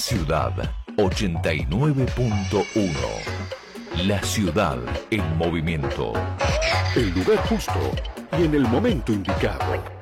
Ciudad 89.1. La ciudad en movimiento. El lugar justo y en el momento indicado.